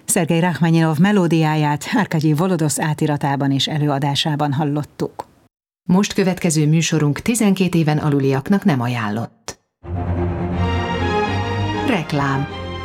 Szergej Rachmaninov melódiáját Arkadij Volodosz átiratában és előadásában hallottuk. Most következő műsorunk 12 éven aluliaknak nem ajánlott. Reklám.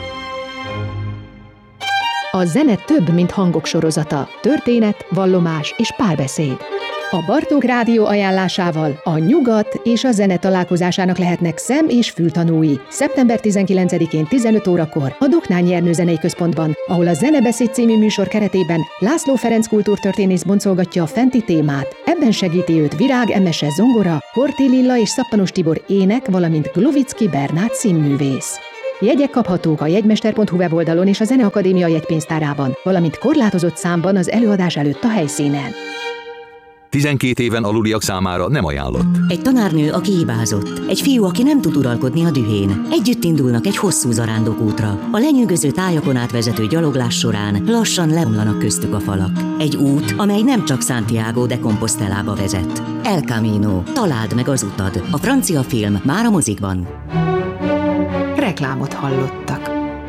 A zene több, mint hangok sorozata, történet, vallomás és párbeszéd. A Bartók Rádió ajánlásával a nyugat és a zene találkozásának lehetnek szem- és fültanúi. Szeptember 19-én 15 órakor a Doknányi Ernő Zenei Központban, ahol a Zenebeszéd című műsor keretében László Ferenc kultúrtörténész boncolgatja a fenti témát. Ebben segíti őt Virág Emese zongora, Horthy Lilla és Szappanos Tibor ének, valamint Glovicki Bernát színművész. Jegyek kaphatók a jegymester.hu weboldalon és a Zeneakadémia jegypénztárában, valamint korlátozott számban az előadás előtt a helyszínen. 12 éven aluliak számára nem ajánlott. Egy tanárnő, aki hibázott. Egy fiú, aki nem tud uralkodni a dühén. Együtt indulnak egy hosszú zarándokútra. A lenyűgöző tájakon átvezető gyaloglás során lassan leomlanak köztük a falak. Egy út, amely nem csak Santiago de Compostelába vezet. El Camino. Találd meg az utad. A francia film már a mozikban. Reklámot hallottak.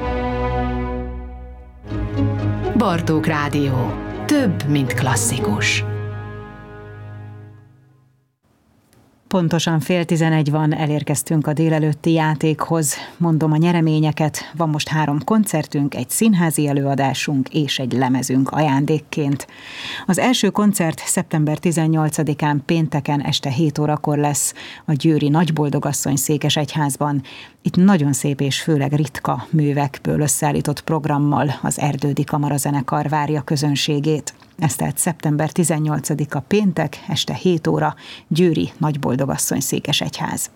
Bartók Rádió. Több, mint klasszikus. Pontosan 10:30 van, elérkeztünk a délelőtti játékhoz. Mondom a nyereményeket, van most 3 koncertünk, egy színházi előadásunk és egy lemezünk ajándékként. Az első koncert szeptember 18-án pénteken este 7 órakor lesz a győri Nagyboldogasszony székesegyházban. Itt nagyon szép és főleg ritka művekből összeállított programmal az Erdődi Kamarazenekar várja közönségét. Ez tehát szeptember 18-a péntek, este 7 óra, győri Nagyboldogasszony székesegyház.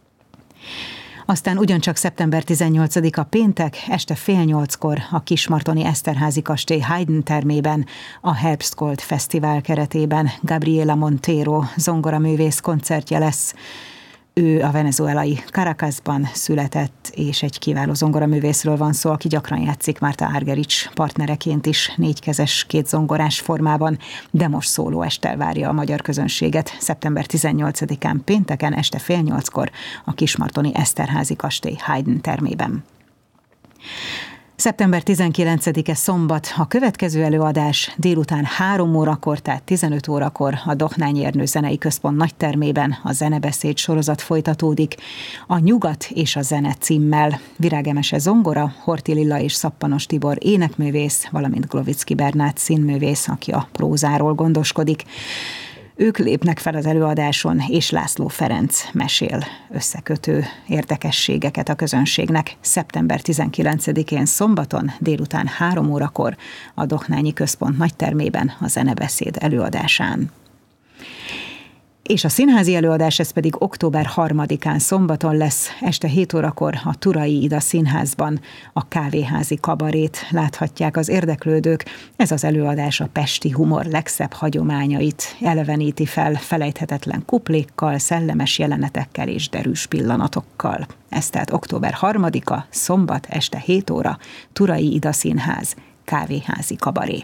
Aztán ugyancsak szeptember 18-a péntek, este 7:30 a Kismartoni Eszterházy kastély Haydn termében, a Herbstgold Fesztivál keretében Gabriela Montero zongoraművész koncertje lesz. Ő a venezuelai Caracasban született, és egy kiváló zongoraművészről van szó, aki gyakran játszik Márta Argerich partnereként is, 4-kezes, 2 zongorás formában, de most szólóesttel várja a magyar közönséget szeptember 18-án pénteken este 7:30 a Kismartoni Eszterházy kastély Haydn termében. Szeptember 19-e szombat a következő előadás délután 3 órakor, tehát 15 órakor a Doknányi Ernő Zenei Központ nagytermében a Zenebeszéd sorozat folytatódik. A Nyugat és a zene címmel. Virág Emese zongora, Horthy Lilla és Szappanos Tibor énekművész, valamint Glovicki Bernát színművész, aki a prózáról gondoskodik. Ők lépnek fel az előadáson, és László Ferenc mesél összekötő érdekességeket a közönségnek. Szeptember 19-én szombaton délután 3 órakor a Doknányi Központ nagytermében a Zenebeszéd előadásán. És a színházi előadás, ez pedig október 3-án szombaton lesz, este 7 órakor a Turai Ida Színházban a Kávéházi kabarét láthatják az érdeklődők. Ez az előadás a pesti humor legszebb hagyományait eleveníti fel felejthetetlen kuplékkal, szellemes jelenetekkel és derűs pillanatokkal. Ez tehát október 3-a, szombat este 7 óra, Turai Ida Színház, Kávéházi kabaré.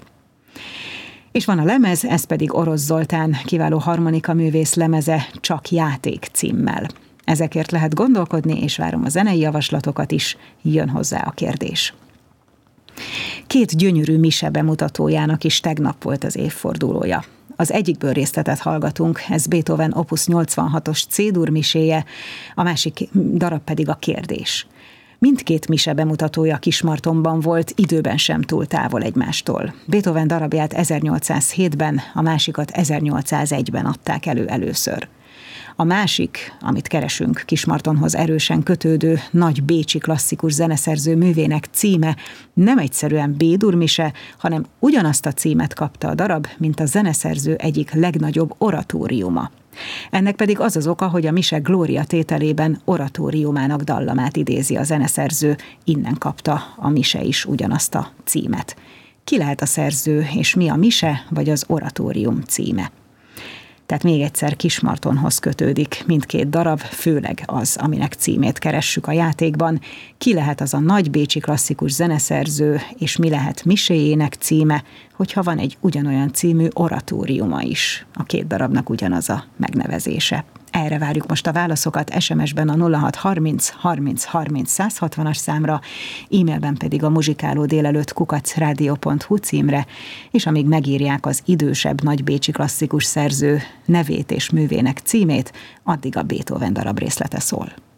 És van a lemez, ez pedig Orosz Zoltán kiváló harmonika művész lemeze Csak játék címmel. Ezekért lehet gondolkodni, és várom a zenei javaslatokat is, jön hozzá a kérdés. 2 gyönyörű mise bemutatójának is tegnap volt az évfordulója. Az egyikből részletet hallgatunk, ez Beethoven Opus 86-os C-dur miséje, a másik darab pedig a kérdés. Mindkét mise bemutatója Kismartonban volt, időben sem túl távol egymástól. Beethoven darabját 1807-ben, a másikat 1801-ben adták elő először. A másik, amit keresünk, Kismartonhoz erősen kötődő, nagy bécsi klasszikus zeneszerző művének címe nem egyszerűen B-dur mise, hanem ugyanazt a címet kapta a darab, mint a zeneszerző egyik legnagyobb oratóriuma. Ennek pedig az az oka, hogy a mise Glória tételében oratóriumának dallamát idézi a zeneszerző, innen kapta a mise is ugyanazt a címet. Ki lehet a szerző, és mi a mise vagy az oratórium címe? Tehát még egyszer Kismartonhoz kötődik mindkét darab, főleg az, aminek címét keressük a játékban. Ki lehet az a nagy bécsi klasszikus zeneszerző, és mi lehet miséjének címe, hogyha van egy ugyanolyan című oratóriuma is. A 2 darabnak ugyanaz a megnevezése. Erre várjuk most a válaszokat SMS-ben a 0630 30 30 160-as számra, e-mailben pedig a muzsikálódélelőtt@radio.hu címre, és amíg megírják az idősebb nagybécsi klasszikus szerző nevét és művének címét, addig a Beethoven darab részlete szól.